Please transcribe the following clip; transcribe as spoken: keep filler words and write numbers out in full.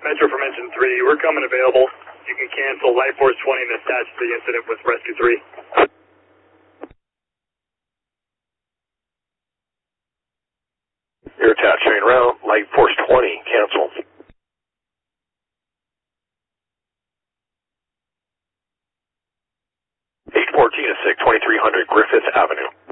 Metro from Engine three, we're coming available. You can cancel Light Force twenty and attach the incident with Rescue three. You're attached, train route, Light Force twenty, cancel. eight fourteen to six, twenty-three hundred Griffith Avenue.